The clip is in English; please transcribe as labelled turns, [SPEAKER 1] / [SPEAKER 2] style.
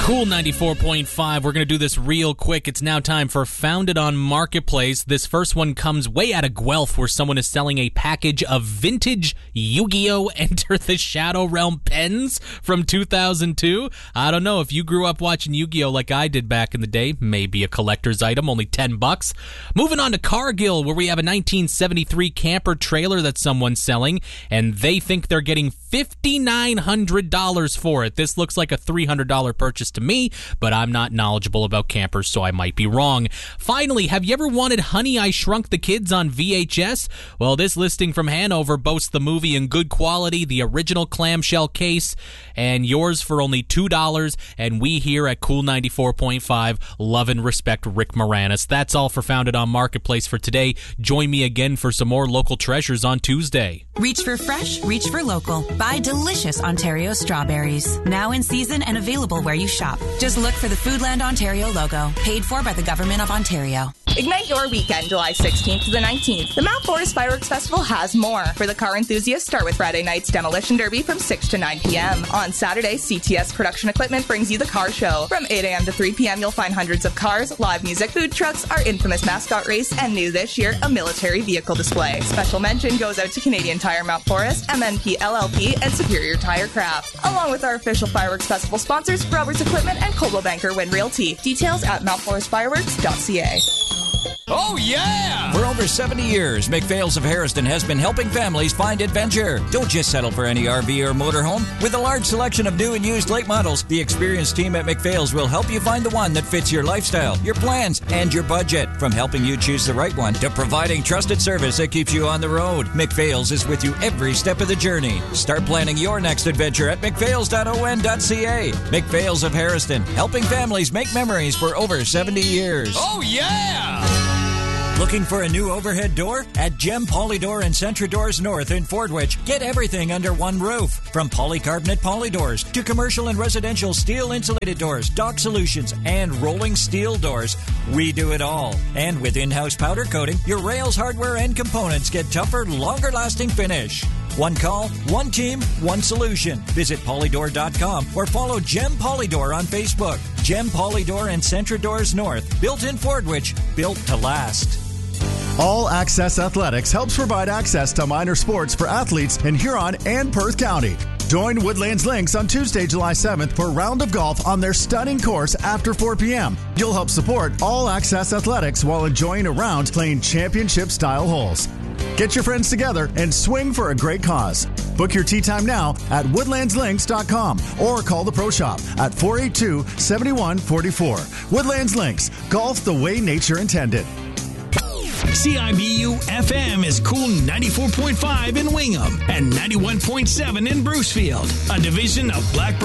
[SPEAKER 1] Cool 94.5. We're going to do this real quick. It's now time for Founded on Marketplace. This first one comes way out of Guelph, where someone is selling a package of vintage Yu-Gi-Oh! Enter the Shadow Realm pens from 2002. I don't know if you grew up watching Yu-Gi-Oh! Like I did back in the day. Maybe a collector's item, only $10. Moving on to Cargill, where we have a 1973 camper trailer that someone's selling, and they think they're getting $5,900 for it. This looks like a $300 purchase to me, but I'm not knowledgeable about campers, so I might be wrong. Finally, have you ever wanted Honey, I Shrunk the Kids on VHS? Well, this listing from Hanover boasts the movie in good quality, the original clamshell case, and yours for only $2, and we here at Cool 94.5 love and respect Rick Moranis. That's all for Founded on Marketplace for today. Join me again for some more local treasures on Tuesday.
[SPEAKER 2] Reach for fresh, reach for local. Buy delicious Ontario strawberries. Now in season and available where you shop. Just look for the Foodland Ontario logo. Paid for by the Government of Ontario.
[SPEAKER 3] Ignite your weekend, July 16th to the 19th. The Mount Forest Fireworks Festival has more. For the car enthusiasts, start with Friday night's Demolition Derby from 6 to 9 p.m. On Saturday, CTS Production Equipment brings you the car show. From 8 a.m. to 3 p.m., you'll find hundreds of cars, live music, food trucks, our infamous mascot race, and new this year, a military vehicle display. Special mention goes out to Canadian Tire Mount Forest, MNP LLP, and Superior Tire Craft. Along with our official Fireworks Festival sponsors, Roberts Equipment and Coldwell Banker Wind Realty. Details at mountforestfireworks.ca.
[SPEAKER 4] Oh, yeah! For over 70 years, McPhail's of Harrison has been helping families find adventure. Don't just settle for any RV or motorhome. With a large selection of new and used late models, the experienced team at McPhail's will help you find the one that fits your lifestyle, your plans, and your budget. From helping you choose the right one to providing trusted service that keeps you on the road, McPhail's is with you every step of the journey. Start planning your next adventure at mcphails.on.ca. McPhail's of Harrison, helping families make memories for over 70 years.
[SPEAKER 5] Oh, yeah!
[SPEAKER 4] Looking for a new overhead door? At Gem Polydoor and Centra Doors North in Fordwich, get everything under one roof. From polycarbonate polydoors to commercial and residential steel insulated doors, dock solutions, and rolling steel doors, we do it all. And with in-house powder coating, your rails, hardware, and components get tougher, longer-lasting finish. One call, one team, one solution. Visit Polydor.com or follow Gem Polydor on Facebook. Gem Polydor and Centra Doors North. Built in Fordwich. Built to last.
[SPEAKER 6] All Access Athletics helps provide access to minor sports for athletes in Huron and Perth County. Join Woodlands Lynx on Tuesday, July 7th for a round of golf on their stunning course after 4 p.m. You'll help support All Access Athletics while enjoying a round playing championship-style holes. Get your friends together and swing for a great cause. Book your tee time now at woodlandslinks.com or call the Pro Shop at 482-7144. Woodlands Links, golf the way nature intended.
[SPEAKER 5] CIBU FM is Cool 94.5 in Wingham and 91.7 in Brucefield, a division of Blackbird